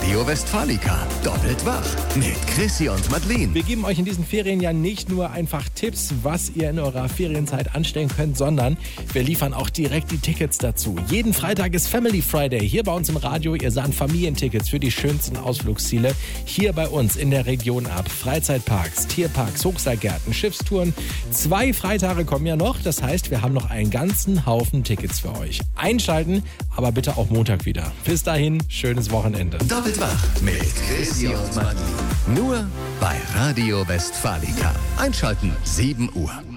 Radio Westfalica. Doppelt wach mit Chrissy und Madeleine. Wir geben euch in diesen Ferien ja nicht nur einfach Tipps, was ihr in eurer Ferienzeit anstellen könnt, sondern wir liefern auch direkt die Tickets dazu. Jeden Freitag ist Family Friday hier bei uns im Radio. Ihr sahen Familientickets für die schönsten Ausflugsziele hier bei uns in der Region ab. Freizeitparks, Tierparks, Hochseilgärten, Schiffstouren. 2 Freitage kommen ja noch. Das heißt, wir haben noch einen ganzen Haufen Tickets für euch. Einschalten, aber bitte auch Montag wieder. Bis dahin, schönes Wochenende. Doppelt wach mit Chrissy und Madeleine. Nur bei Radio Westfalica. Einschalten, 7 Uhr.